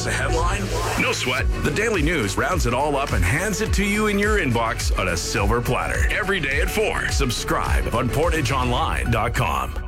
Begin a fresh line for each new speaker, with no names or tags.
a headline? No sweat. The Daily News rounds it all up and hands it to you in your inbox on a silver platter. Every day at 4. Subscribe on PortageOnline.com.